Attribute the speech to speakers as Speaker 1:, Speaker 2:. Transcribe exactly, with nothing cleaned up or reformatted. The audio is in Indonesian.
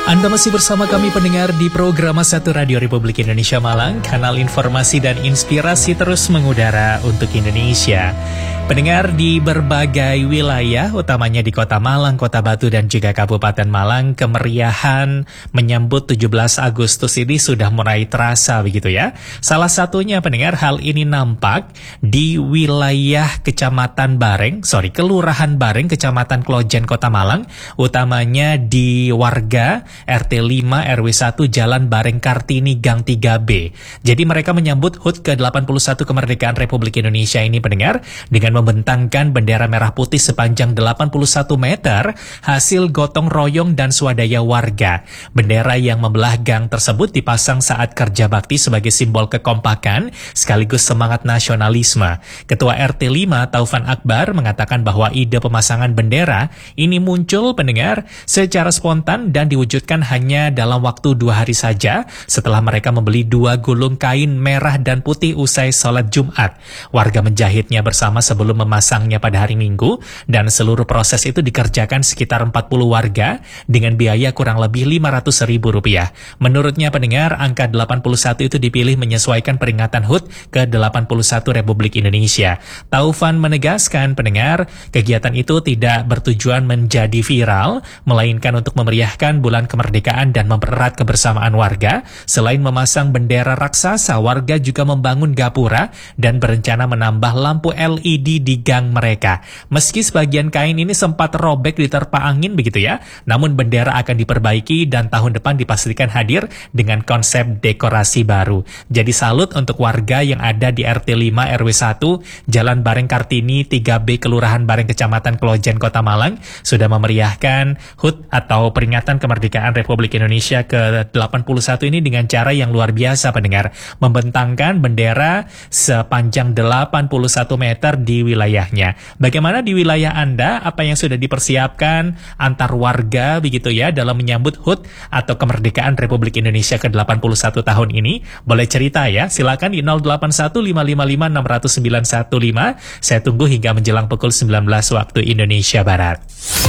Speaker 1: Anda masih bersama kami pendengar di program satu Radio Republik Indonesia Malang, kanal informasi dan inspirasi terus mengudara untuk Indonesia. Pendengar di berbagai wilayah, utamanya di Kota Malang, Kota Batu, dan juga Kabupaten Malang, kemeriahan menyambut tujuh belas Agustus ini sudah mulai terasa begitu ya. Salah satunya pendengar, hal ini nampak di wilayah Kecamatan Bareng, sorry, Kelurahan Bareng, Kecamatan Klojen, Kota Malang, utamanya di warga R T lima R W satu Jalan Bareng Kartini Gang tiga B. Jadi mereka menyambut H U T ke delapan puluh satu kemerdekaan Republik Indonesia ini pendengar dengan membentangkan bendera merah putih sepanjang delapan puluh satu meter hasil gotong royong dan swadaya warga. Bendera yang membelah gang tersebut dipasang saat kerja bakti sebagai simbol kekompakan sekaligus semangat nasionalisme. Ketua R T lima Taufan Akbar mengatakan bahwa ide pemasangan bendera ini muncul pendengar secara spontan dan diwujudkan hanya dalam waktu dua hari saja setelah mereka membeli dua gulung kain merah dan putih usai sholat Jumat. Warga menjahitnya bersama sebelum memasangnya pada hari Minggu dan seluruh proses itu dikerjakan sekitar empat puluh warga dengan biaya kurang lebih lima ratus ribu rupiah. Menurutnya pendengar, angka delapan puluh satu itu dipilih menyesuaikan peringatan H U T ke delapan puluh satu Republik Indonesia. Taufan menegaskan pendengar, kegiatan itu tidak bertujuan menjadi viral, melainkan untuk memeriahkan bulan kemerdekaan dan mempererat kebersamaan warga. Selain memasang bendera raksasa, warga juga membangun gapura dan berencana menambah lampu L E D di gang mereka. Meski sebagian kain ini sempat robek diterpa angin begitu ya, namun bendera akan diperbaiki dan tahun depan dipastikan hadir dengan konsep dekorasi baru. Jadi salut untuk warga yang ada di R T lima R W satu Jalan Bareng Kartini tiga B Kelurahan Bareng Kecamatan Klojen Kota Malang sudah memeriahkan H U T atau peringatan kemerdekaan Republik Indonesia ke delapan puluh satu ini dengan cara yang luar biasa pendengar, membentangkan bendera sepanjang delapan puluh satu meter di wilayahnya. Bagaimana di wilayah Anda? Apa yang sudah dipersiapkan antar warga begitu ya dalam menyambut H U T atau kemerdekaan Republik Indonesia ke delapan puluh satu tahun ini? Boleh cerita ya, silakan di nol delapan satu lima lima lima enam nol sembilan satu lima. Saya tunggu hingga menjelang pukul sembilan belas waktu Indonesia Barat.